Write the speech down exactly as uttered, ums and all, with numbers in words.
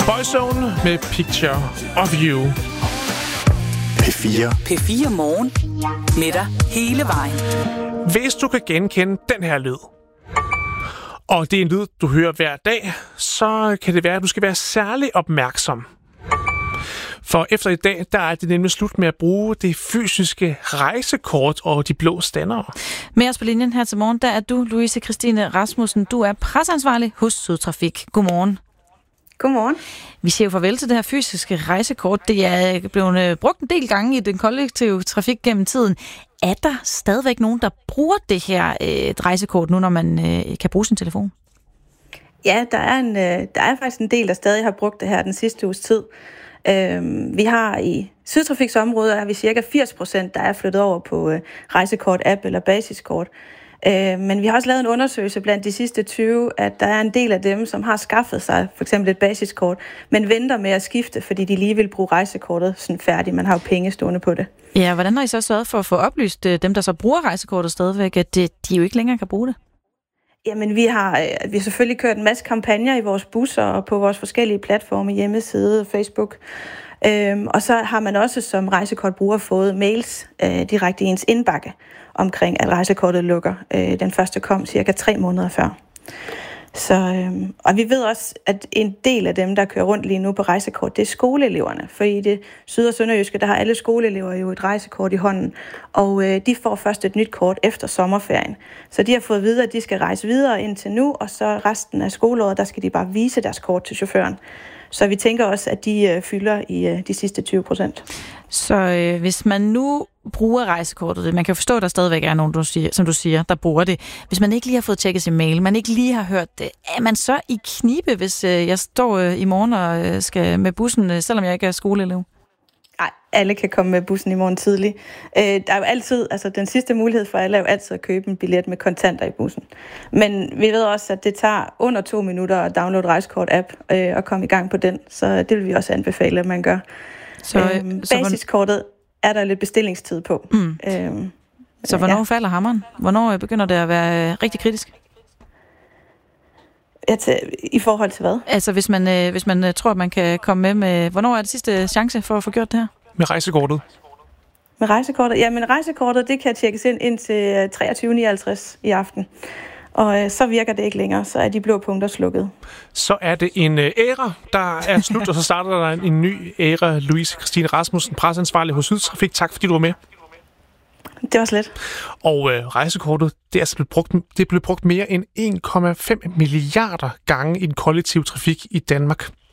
Boyzone med Picture of You. P fire. P fire Morgen. Med dig hele vejen. Hvis du kan genkende den her lyd, og det er en lyd, du hører hver dag, så kan det være, at du skal være særlig opmærksom. For efter i dag, der er det nemlig slut med at bruge det fysiske rejsekort og de blå standere. Med os på linjen her til morgen, der er du, Louise Christine Rasmussen. Du er presseansvarlig hos Sydtrafik. Godmorgen. Godmorgen. Vi siger jo farvel til det her fysiske rejsekort. Det er blevet brugt en del gange i den kollektive trafik gennem tiden. Er der stadigvæk nogen, der bruger det her øh, rejsekort nu, når man øh, kan bruge sin telefon? Ja, der er, en, øh, der er faktisk en del, der stadig har brugt det her den sidste uges tid. Øh, vi har i Sydtrafiks område, er vi cirka firs procent, der er flyttet over på øh, rejsekort-app eller basiskort. Øh, men vi har også lavet en undersøgelse blandt de sidste tyve, at der er en del af dem, som har skaffet sig for eksempel et basiskort, men venter med at skifte, fordi de lige vil bruge rejsekortet sådan færdigt. Man har jo penge stående på det. Ja, hvordan har I så sørget for at få oplyst dem, der så bruger rejsekortet stadigvæk, at de jo ikke længere kan bruge det? Jamen, vi har, vi har selvfølgelig kørt en masse kampagner i vores busser og på vores forskellige platforme, hjemmeside, Facebook. Øhm, og så har man også som rejsekortbruger fået mails øh, direkte i ens indbakke omkring, at rejsekortet lukker. Øh, den første kom cirka tre måneder før. Så, øhm, og vi ved også, at en del af dem, der kører rundt lige nu på rejsekort, det er skoleeleverne. For i det syd- og sønderjyske, der har alle skoleelever jo et rejsekort i hånden. Og øh, de får først et nyt kort efter sommerferien. Så de har fået at vide, at de skal rejse videre indtil nu, og så resten af skoleåret, der skal de bare vise deres kort til chaufføren. Så vi tænker også, at de øh, fylder i øh, de sidste tyve procent. Så øh, hvis man nu bruger rejsekortet, man kan forstå, at der stadigvæk er nogen, du siger, som du siger, der bruger det. Hvis man ikke lige har fået tjekket sin mail, man ikke lige har hørt det, er man så i knibe, hvis øh, jeg står øh, i morgen og øh, skal med bussen, øh, selvom jeg ikke er skoleelev? Nej, alle kan komme med bussen i morgen tidlig. Øh, der er jo altid, altså den sidste mulighed for alle er jo altid at købe en billet med kontanter i bussen. Men vi ved også, at det tager under to minutter at downloade Rejsekort-app øh, og komme i gang på den. Så det vil vi også anbefale, at man gør. Så, øhm, så basiskortet er der lidt bestillingstid på. Mm. Øhm, så hvornår ja. falder hammeren? Hvornår begynder det at være øh, rigtig kritisk? Ja, til, i forhold til hvad? Altså hvis man, øh, hvis man øh, tror, at man kan komme med med... Hvornår er det sidste chance for at få gjort det her? Med rejsekortet? Med rejsekortet? Ja, men rejsekortet, det kan tjekkes ind indtil treogtyve nioghalvtreds i aften. Og øh, så virker det ikke længere, så er de blå punkter slukket. Så er det en øh, æra, der er slut, og så starter der en, en ny æra. Louise Christine Rasmussen, presseansvarlig hos Sydtrafik. Tak fordi du var med. Det var slet. Og øh, rejsekortet, det er altså blevet brugt, det er blevet brugt mere end en komma fem milliarder gange i den kollektive trafik i Danmark.